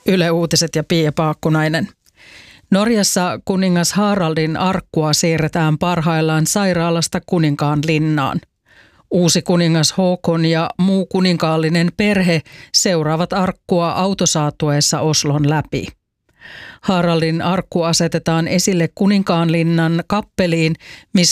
Yle Uutiset ja Pia Paakkunainen. Norjassa kuningas Haraldin arkkua siirretään parhaillaan sairaalasta Kuninkaanlinnaan. Uusi kuningas Håkon ja muu kuninkaallinen perhe seuraavat arkkua autosaatuessa Oslon läpi. Haraldin arkku asetetaan esille Kuninkaanlinnan kappeliin, missä